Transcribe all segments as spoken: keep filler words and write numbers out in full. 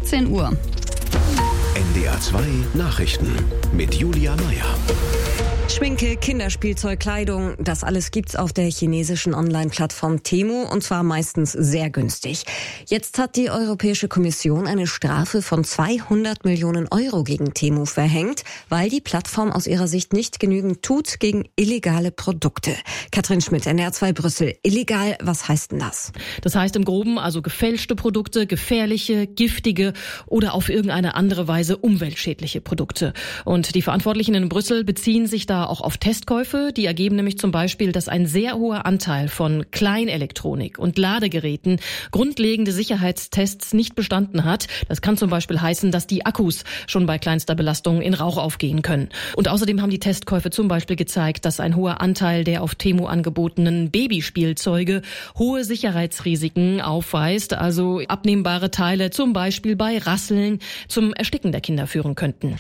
achtzehn Uhr. N D R zwei Nachrichten mit Julia Meyer. Schminke, Kinderspielzeug, Kleidung, das alles gibt's auf der chinesischen Online-Plattform Temu und zwar meistens sehr günstig. Jetzt hat die Europäische Kommission eine Strafe von zweihundert Millionen Euro gegen Temu verhängt, weil die Plattform aus ihrer Sicht nicht genügend tut gegen illegale Produkte. Katrin Schmidt, N D R zwei Brüssel. Illegal, was heißt denn das? Das heißt im Groben also gefälschte Produkte, gefährliche, giftige oder auf irgendeine andere Weise umweltschädliche Produkte. Und die Verantwortlichen in Brüssel beziehen sich da auch auf Testkäufe. Die ergeben nämlich zum Beispiel, dass ein sehr hoher Anteil von Kleinelektronik und Ladegeräten grundlegende Sicherheitstests nicht bestanden hat. Das kann zum Beispiel heißen, dass die Akkus schon bei kleinster Belastung in Rauch aufgehen können. Und außerdem haben die Testkäufe zum Beispiel gezeigt, dass ein hoher Anteil der auf Temu angebotenen Babyspielzeuge hohe Sicherheitsrisiken aufweist, also abnehmbare Teile zum Beispiel bei Rasseln zum Ersticken der Kinder führen könnten.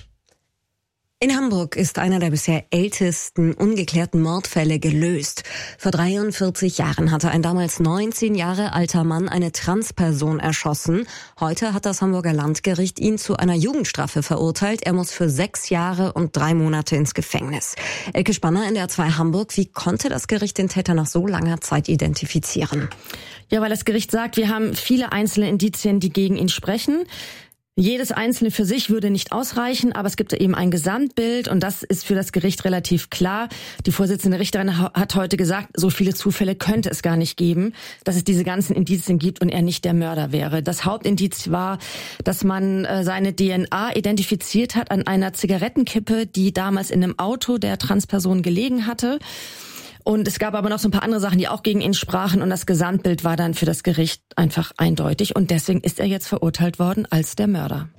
In Hamburg ist einer der bisher ältesten ungeklärten Mordfälle gelöst. Vor dreiundvierzig Jahren hatte ein damals neunzehn Jahre alter Mann eine Transperson erschossen. Heute hat das Hamburger Landgericht ihn zu einer Jugendstrafe verurteilt. Er muss für sechs Jahre und drei Monate ins Gefängnis. Elke Spanner, N D R zwei Hamburg. Wie konnte das Gericht den Täter nach so langer Zeit identifizieren? Ja, weil das Gericht sagt, wir haben viele einzelne Indizien, die gegen ihn sprechen. Jedes einzelne für sich würde nicht ausreichen, aber es gibt eben ein Gesamtbild und das ist für das Gericht relativ klar. Die Vorsitzende Richterin hat heute gesagt, so viele Zufälle könnte es gar nicht geben, dass es diese ganzen Indizien gibt und er nicht der Mörder wäre. Das Hauptindiz war, dass man seine D N A identifiziert hat an einer Zigarettenkippe, die damals in einem Auto der Transperson gelegen hatte. Und es gab aber noch so ein paar andere Sachen, die auch gegen ihn sprachen. Und das Gesamtbild war dann für das Gericht einfach eindeutig. Und deswegen ist er jetzt verurteilt worden als der Mörder.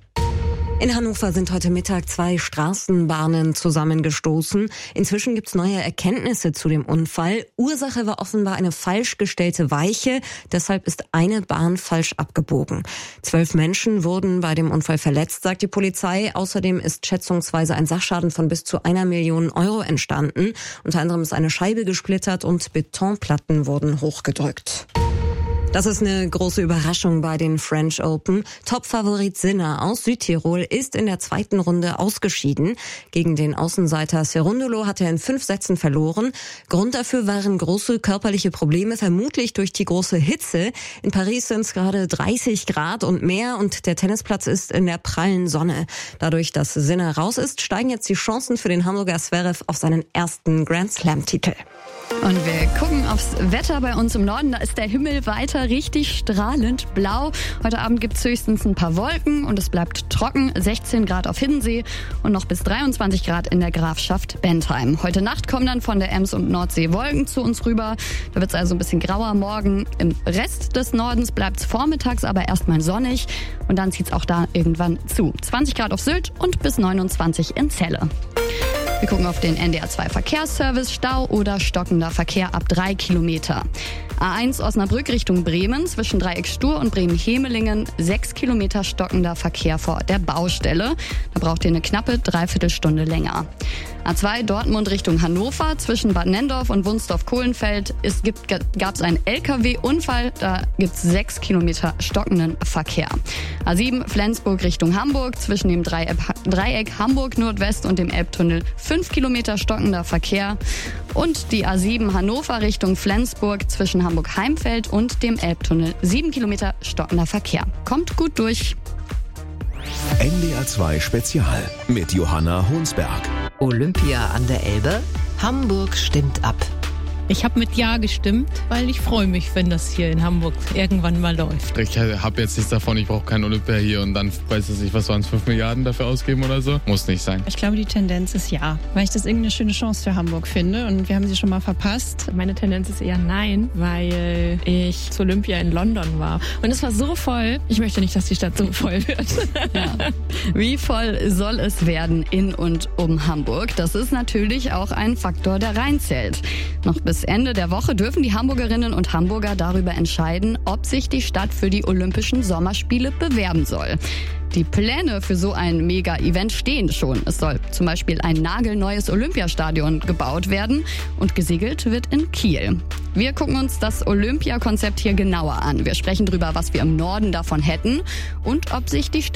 In Hannover sind heute Mittag zwei Straßenbahnen zusammengestoßen. Inzwischen gibt's neue Erkenntnisse zu dem Unfall. Ursache war offenbar eine falsch gestellte Weiche. Deshalb ist eine Bahn falsch abgebogen. Zwölf Menschen wurden bei dem Unfall verletzt, sagt die Polizei. Außerdem ist schätzungsweise ein Sachschaden von bis zu einer Million Euro entstanden. Unter anderem ist eine Scheibe gesplittert und Betonplatten wurden hochgedrückt. Das ist eine große Überraschung bei den French Open. Topfavorit Sinner aus Südtirol ist in der zweiten Runde ausgeschieden. Gegen den Außenseiter Cerundolo hat er in fünf Sätzen verloren. Grund dafür waren große körperliche Probleme, vermutlich durch die große Hitze. In Paris sind es gerade dreißig Grad und mehr und der Tennisplatz ist in der prallen Sonne. Dadurch, dass Sinner raus ist, steigen jetzt die Chancen für den Hamburger Zverev auf seinen ersten Grand Slam-Titel. Und wir gucken aufs Wetter bei uns im Norden. Da ist der Himmel weiter richtig strahlend blau. Heute Abend gibt es höchstens ein paar Wolken und es bleibt trocken. sechzehn Grad auf Hiddensee und noch bis dreiundzwanzig Grad in der Grafschaft Bentheim. Heute Nacht kommen dann von der Ems und Nordsee Wolken zu uns rüber. Da wird es also ein bisschen grauer morgen. Im Rest des Nordens bleibt es vormittags aber erstmal sonnig. Und dann zieht es auch da irgendwann zu. zwanzig Grad auf Sylt und bis neunundzwanzig in Celle. Wir gucken auf den N D R zwei Verkehrsservice. Stau oder stockender Verkehr ab drei Kilometer. A eins Osnabrück Richtung Bremen zwischen Dreieck Stur und Bremen-Hemelingen. sechs Kilometer stockender Verkehr vor der Baustelle. Da braucht ihr eine knappe Dreiviertelstunde länger. A zwei Dortmund Richtung Hannover zwischen Bad Nendorf und Wunsdorf-Kohlenfeld. Es gibt, gab es einen L K W-Unfall, da gibt es sechs Kilometer stockenden Verkehr. A sieben Flensburg Richtung Hamburg zwischen dem Dreieck, Dreieck Hamburg Nordwest und dem Elbtunnel fünf Kilometer stockender Verkehr. Und die A sieben Hannover Richtung Flensburg zwischen Hamburg-Heimfeld und dem Elbtunnel sieben Kilometer stockender Verkehr. Kommt gut durch. N D R zwei Spezial mit Johanna Honsberg. Olympia an der Elbe. Hamburg stimmt ab. Ich habe mit Ja gestimmt, weil ich freue mich, wenn das hier in Hamburg irgendwann mal läuft. Ich habe jetzt nichts davon, ich brauche kein Olympia hier und dann, weiß ich nicht, was waren es, fünf Milliarden dafür ausgeben oder so? Muss nicht sein. Ich glaube, die Tendenz ist Ja, weil ich das irgendeine schöne Chance für Hamburg finde und wir haben sie schon mal verpasst. Meine Tendenz ist eher Nein, weil ich zu Olympia in London war und es war so voll, ich möchte nicht, dass die Stadt so voll wird. Ja. Wie voll soll es werden in und um Hamburg? Das ist natürlich auch ein Faktor, der reinzählt. Noch bis Ende der Woche dürfen die Hamburgerinnen und Hamburger darüber entscheiden, ob sich die Stadt für die Olympischen Sommerspiele bewerben soll. Die Pläne für so ein Mega-Event stehen schon. Es soll zum Beispiel ein nagelneues Olympiastadion gebaut werden und gesegelt wird in Kiel. Wir gucken uns das Olympiakonzept hier genauer an. Wir sprechen darüber, was wir im Norden davon hätten und ob sich die Stadt